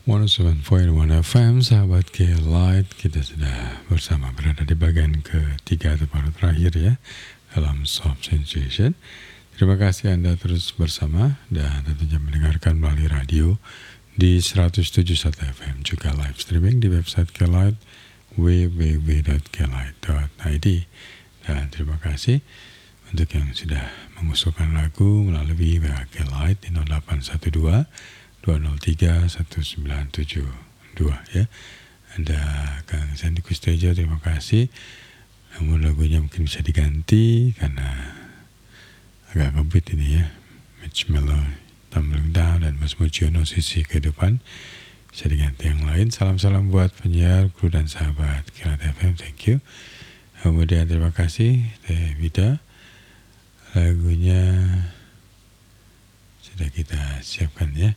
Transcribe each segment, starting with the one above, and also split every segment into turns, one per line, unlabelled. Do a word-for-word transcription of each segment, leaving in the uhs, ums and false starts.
seratus tujuh koma satu F M, sahabat K-Light, kita sudah bersama berada di bagian ketiga atau baru terakhir ya dalam Soft Sensation. Terima kasih Anda terus bersama dan tentunya mendengarkan melalui radio di seratus tujuh puluh satu F M, juga live streaming di website K-Light w w w dot k light dot i d. Dan terima kasih untuk yang sudah mengusulkan lagu melalui W A K-Light di nol delapan satu dua dua nol tiga satu sembilan tujuh dua ya. Ada Kang Sandi Kustejo, terima kasih. Namun lagunya mungkin bisa diganti karena agak ngebit ini ya. Mitch Mello, Tumbling Down, dan Mas Mujiono, Sisi Kehidupan. Bisa diganti yang lain. Salam-salam buat penyiar, kru dan sahabat K-Light F M, thank you. Kemudian terima kasih Teh Vida. Lagunya sudah kita siapkan ya.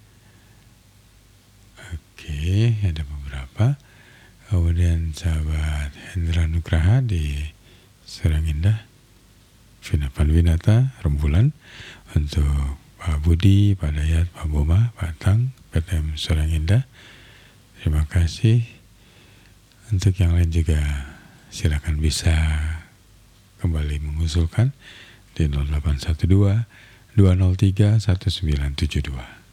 Oke, ada beberapa. Kemudian sahabat Hendra Nugraha di Serang Indah, Vina Panwinata, Rembulan. Untuk Pak Budi, Pak Dayat, Pak Boma, Pak Tang, P T M Serang Indah, terima kasih. Untuk yang lain juga silakan bisa kembali mengusulkan di nol delapan satu dua dua nol tiga satu sembilan tujuh dua.